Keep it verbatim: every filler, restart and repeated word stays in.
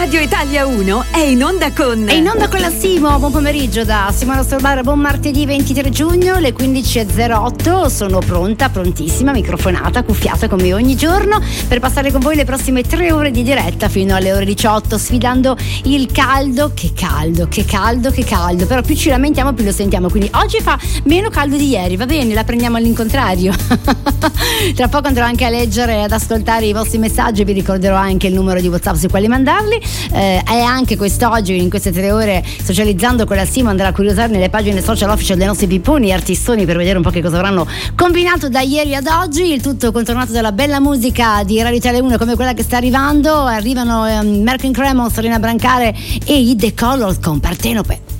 Radio Italia uno è in onda con È in onda con la Simo. Buon pomeriggio da Simona Sorbara. Buon martedì ventitré giugno, le quindici e zero otto. Sono pronta, prontissima, microfonata, cuffiata come ogni giorno per passare con voi le prossime tre ore di diretta fino alle ore diciotto, sfidando il caldo. Che caldo, che caldo, che caldo. Però più ci lamentiamo più lo sentiamo. Quindi oggi fa meno caldo di ieri, va bene, la prendiamo all'incontrario. Tra poco andrò anche a leggere e ad ascoltare i vostri messaggi. Vi ricorderò anche il numero di WhatsApp sui quali mandarli. Eh, e anche quest'oggi, in queste tre ore, socializzando con la Simo, andrà a curiosare nelle pagine social official dei nostri pipponi e artistoni per vedere un po' che cosa avranno combinato da ieri ad oggi. Il tutto contornato dalla bella musica di Radio Italia uno come quella che sta arrivando. Arrivano um, Merkin Cremon, Serena Brancare e i The Colors con Partenope.